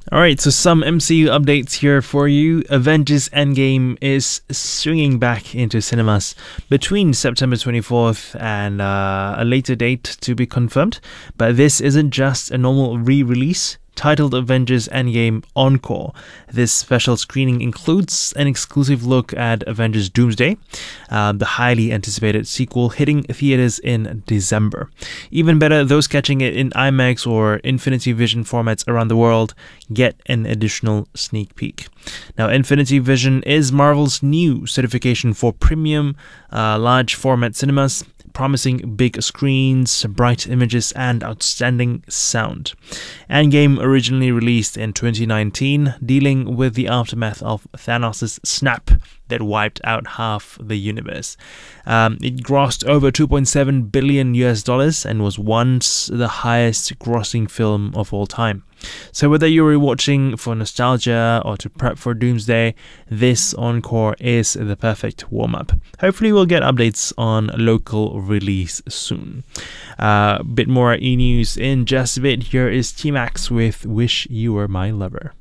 Alright, so some MCU updates here for you. Avengers Endgame is swinging back into cinemas between September 24th and a later date to be confirmed. But this isn't just a normal re-release. Titled Avengers Endgame Encore. This special screening includes an exclusive look at Avengers Doomsday, the highly anticipated sequel hitting theaters in December. Even better, those catching it in IMAX or Infinity Vision formats around the world get an additional sneak peek. Now, Infinity Vision is Marvel's new certification for premium large format cinemas, promising big screens, bright images, and outstanding sound. Endgame originally released in 2019, dealing with the aftermath of Thanos' snap that wiped out half the universe. It grossed over $2.7 billion and was once the highest grossing film of all time. So whether you're rewatching for nostalgia or to prep for Doomsday, this Encore is the perfect warm-up. Hopefully we'll get updates on local release soon. Bit more e-news in just a bit. Here is T-Max with Wish You Were My Lover.